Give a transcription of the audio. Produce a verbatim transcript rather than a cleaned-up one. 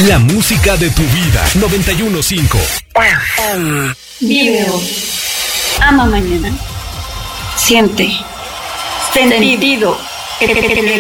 La música de tu vida. noventa y uno punto cinco. Vive hoy. Ama mañana. Siente. Sentido.